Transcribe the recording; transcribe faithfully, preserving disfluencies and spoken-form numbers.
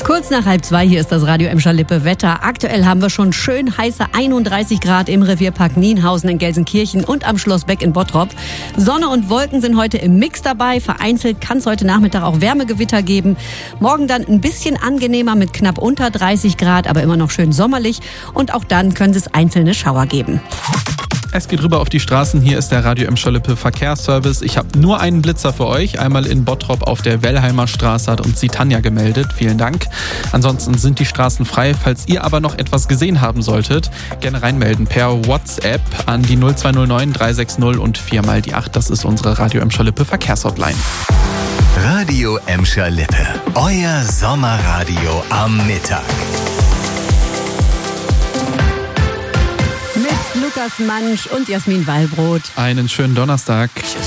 Kurz nach halb zwei, hier ist das Radio Emscher-Lippe Wetter. Aktuell haben wir schon schön heiße einunddreißig Grad im Revierpark Nienhausen in Gelsenkirchen und am Schloss Beck in Bottrop. Sonne und Wolken sind heute im Mix dabei. Vereinzelt kann es heute Nachmittag auch Wärmegewitter geben. Morgen dann ein bisschen angenehmer mit knapp unter dreißig Grad, aber immer noch schön sommerlich. Und auch dann können es einzelne Schauer geben. Es geht rüber auf die Straßen. Hier ist der Radio Emscher-Lippe Verkehrsservice. Ich habe nur einen Blitzer für euch. Einmal in Bottrop auf der Wellheimer Straße hat uns die Tanja gemeldet. Vielen Dank. Ansonsten sind die Straßen frei. Falls ihr aber noch etwas gesehen haben solltet, gerne reinmelden per WhatsApp an die null zwei null neun drei sechs null und viermal die acht. Das ist unsere Radio Emscher-Lippe Verkehrshotline. Radio Emscher-Lippe. Euer Sommerradio am Mittag. Lukas Mansch und Jasmin Wallbrot. Einen schönen Donnerstag.